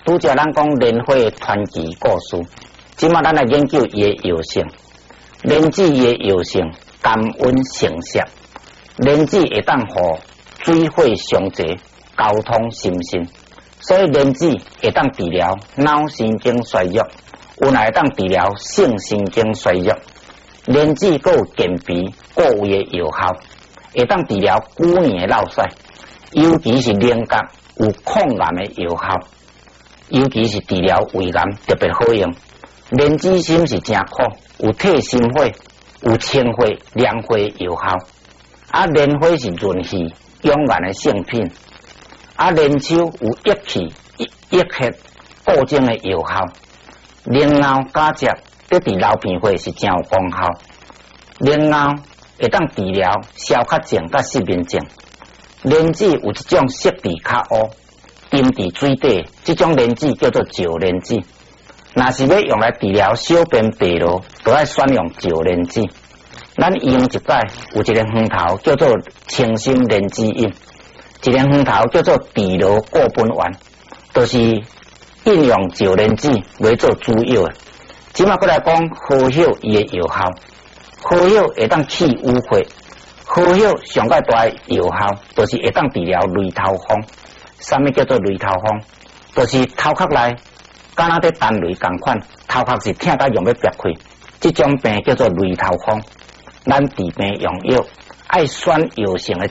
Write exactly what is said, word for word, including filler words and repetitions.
拄则咱讲莲花的传奇故事，即马咱来研究伊的药性。莲子伊的药性甘温性涩，莲子会当互水火相济，交通心神，所以莲子会当治疗脑神经衰弱，有也会当治疗性神经衰弱。莲子佫有健脾固胃的药效，会当治疗久年的落屎，尤其是菱角有抗癌的药效，尤其是治疗胃癌特别好用。莲子心是真苦，有退心火、有清火、凉火的药效。啊，莲花是润气养颜的圣品。啊，莲秋有益气、益血、固精的药效。莲藕加食对治流鼻血是真有功效。莲藕会当治疗消卡症甲失眠症。莲子有一种色味较乌、沉伫水底，这种莲子叫做石莲子。若是要用来治疗小便白露，就要选用石莲子。咱用一摆有一个方头叫做清心莲子饮，一个方头叫做治疗固本丸，都、就是应用石莲子来做主要的。即马过来讲好hiệu伊的药效，好hiệu会当去污血，好hiệu上界大的药效，就是会当治疗雷头风。啥物叫做雷头风？就是头壳内敢若在弹雷共款，头壳是疼甲用要憋开，这种病叫做雷头风。咱治病用药，爱选药性的